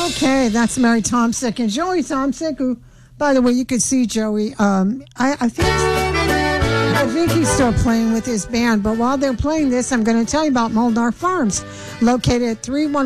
Okay, that's Mary Tomsick and Joey Tomsick, who, by the way, you could see Joey. I think he's still playing with his band. But while they're playing this, I'm going to tell you about Molnar Farms, located at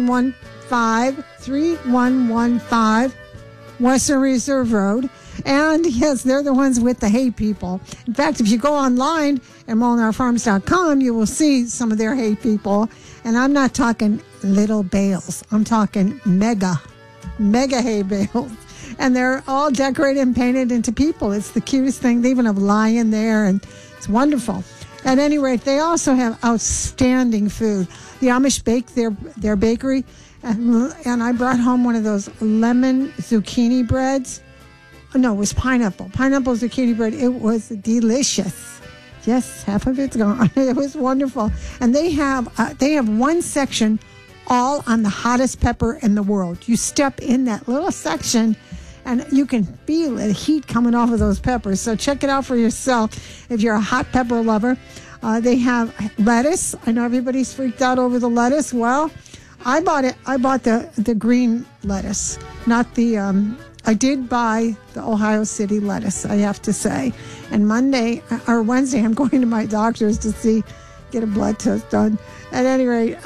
3115 Western Reserve Road. And yes, they're the ones with the hay people. In fact, if you go online at molnarfarms.com, you will see some of their hay people. And I'm not talking little bales. I'm talking mega hay bales. And they're all decorated and painted into people. It's the cutest thing. They even have a lion there, and it's wonderful. At any rate, they also have outstanding food. The Amish bake their bakery, and I brought home one of those lemon zucchini breads. No, it was pineapple zucchini bread. It was delicious. Yes, half of it's gone. It was wonderful. And they have one section all on the hottest pepper in the world. You step in that little section, and you can feel the heat coming off of those peppers. So check it out for yourself if you're a hot pepper lover. They have lettuce. I know everybody's freaked out over the lettuce. Well, I bought it. I bought the green lettuce, not the... I did buy the Ohio City lettuce, I have to say. And Wednesday, I'm going to my doctor's to get a blood test done. At any rate,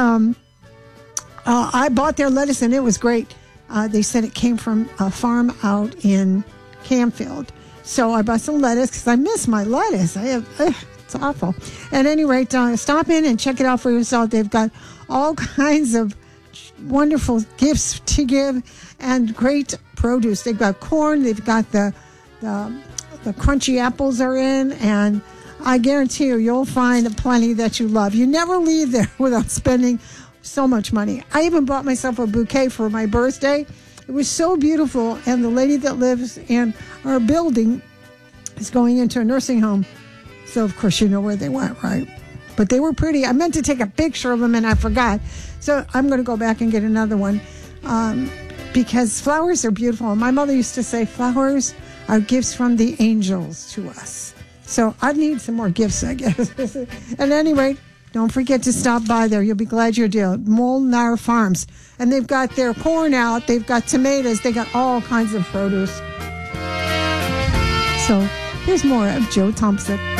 I bought their lettuce, and it was great. They said it came from a farm out in Camfield. So I bought some lettuce because I miss my lettuce. It's awful. At any rate, stop in and check it out for yourself. They've got all kinds of wonderful gifts to give and great produce. They've got corn. They've got the crunchy apples are in, and I guarantee you'll find plenty that you love. You never leave there without spending so much money. I even bought myself a bouquet for my birthday. It was so beautiful, and the lady that lives in our building is going into a nursing home. So, of course, you know where they went, right? But they were pretty. I meant to take a picture of them, and I forgot. So I'm going to go back and get another one because flowers are beautiful. My mother used to say flowers are gifts from the angels to us. So I need some more gifts, I guess. At any rate, don't forget to stop by there. You'll be glad you did. Molnar Farms. And they've got their corn out. They've got tomatoes. They got all kinds of produce. So here's more of Joe Tomsick.